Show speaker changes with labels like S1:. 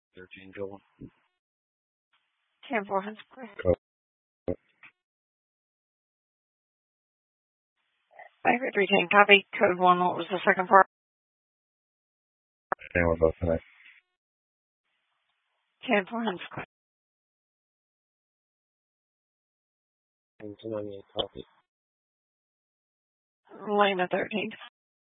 S1: 13, Joel.
S2: 10-400 square.
S1: Go.
S2: 5310 copy. Code 1, what was the second part?
S1: And we're both tonight.
S2: 10-400 square.
S1: 298 copy.
S2: Lima 13.